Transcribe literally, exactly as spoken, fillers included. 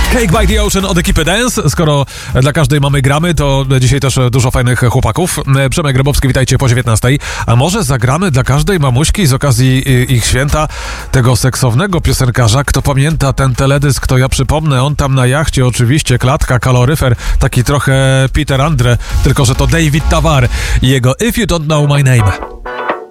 Cake by the Ocean od ekipy Dance. Skoro dla każdej mamy gramy, to dzisiaj też dużo fajnych chłopaków. Przemek Grabowski, witajcie po dziewiętnastej. A może zagramy dla każdej mamuśki z okazji ich święta tego seksownego piosenkarza? Kto pamięta ten teledysk, to ja przypomnę, on tam na jachcie oczywiście, klatka, kaloryfer, taki trochę Peter Andre, tylko że to David Tavar i jego If You Don't Know My Name.